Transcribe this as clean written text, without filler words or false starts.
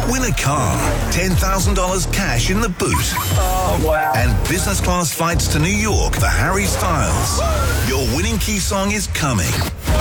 Win a car, $10,000 cash in the boot. Oh, wow. And business class flights to New York for Harry Styles. Your winning key song is coming.